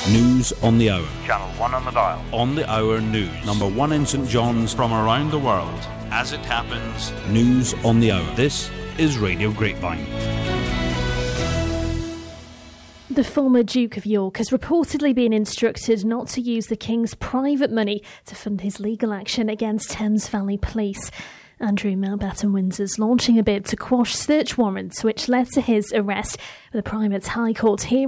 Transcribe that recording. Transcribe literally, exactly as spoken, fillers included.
News on the Hour. Channel one on the dial. On the Hour News. Number one in St John's from around the world. As it happens, News on the Hour. This is Radio Grapevine. The former Duke of York has reportedly been instructed not to use the King's private money to fund his legal action against Thames Valley Police. Andrew Mountbatten Windsor's launching a bid to quash search warrants which led to his arrest. The private High Court hearing